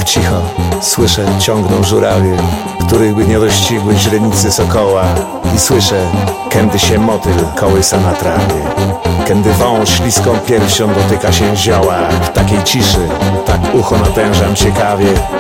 tak cicho słyszę, ciągną żurawie, których by nie dościgły źrenicy sokoła. I słyszę, kędy się motyl kołysa na trawie, kędy wąż śliską piersią dotyka się zioła. W takiej ciszy tak ucho natężam ciekawie,